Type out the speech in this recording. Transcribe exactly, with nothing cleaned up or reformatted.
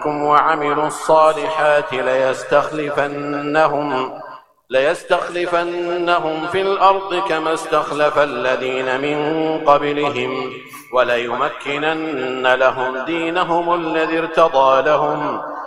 وعملوا الصالحات ليستخلفنهم ليستخلفنهم في الأرض كما استخلف الذين من قبلهم وليمكنن لهم دينهم الذي ارتضى لهم